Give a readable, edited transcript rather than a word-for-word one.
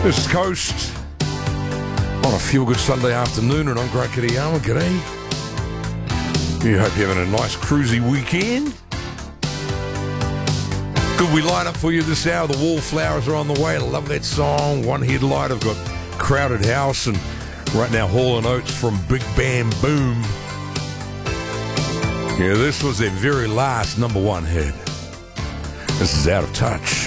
This Coast on a feel-good Sunday afternoon, and I'm Grant Kitayama. G'day. You hope you're having a nice cruisy weekend. Good, we line up for you this hour. The Wallflowers are on the way. I love that song. One headlight. I've got Crowded House, and right now Hall & Oates from Big Bam Boom. Yeah, this was their very last number one hit. This is Out of Touch.